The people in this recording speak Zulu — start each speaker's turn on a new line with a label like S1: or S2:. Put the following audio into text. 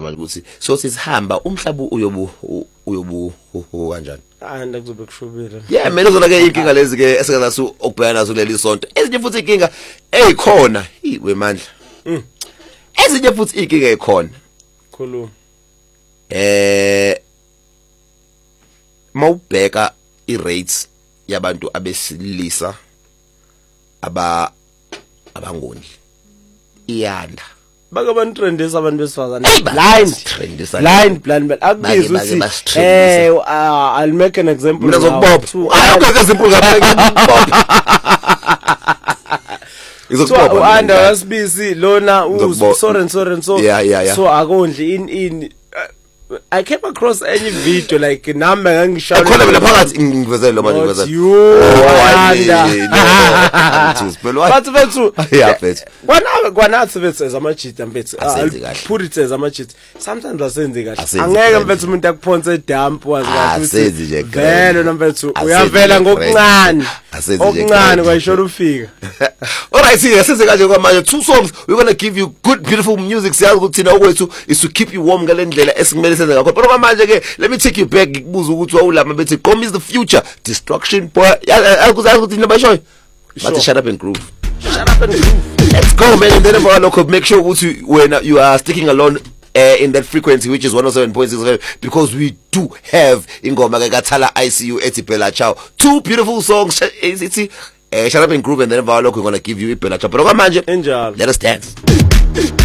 S1: manje ukuthi so sisihamba umhlaba uyobu kanjani
S2: anda kuzobe kushubile
S1: yeah mina uzona ke inkinga lezi ke esikazathi ukubhekana nazo kuleli sonto ezinye futhi inkinga ezikhona wemandla ezinye futhi inkinga ezikhona
S2: khuluma
S1: mawubheka i-rates yabantu abesilisa abangoni iyanda
S2: baka abantu trendisa abantu besifazana blind akubizwa uthi I'll make an example
S1: mina ngizokubopha ayikho example ngapha
S2: so anda wasibisi lona sorry so akondli in I came across any video like nami ngangishaya
S1: khona mina phakathi ngivezele lo manje ngivezele
S2: but bethu
S1: yeah bethu
S2: kwanathi bethu ezamajita bethu put it ezamajita sometimes asenze kahle angeke mfethu umuntu akuphonse dump wazi kahle vele nombethu uyavela ngokuncane okuncane kwayishona ufika
S1: alright siyenze kanje kwamanje two songs we're going to give you good beautiful music siyazi ukuthi thina okwethu is to keep you warm ngale ndlela esimele senze ngakho kodwa manje ke let me take you back ngikubuza ukuthi wawulama bethi Gqom is the future destruction boy akuzazi ukuthi nabashoyo bathi shut up and groove let's go man and then for local make sure ukuthi when you are sticking along in that frequency which is 107.6 because we do have ingoma ke kaThala ICU ethi Bella Ciao two beautiful songs it's shut up and groove and then for local we're going to give you Bella Ciao but manje
S2: enjalo
S1: let us dance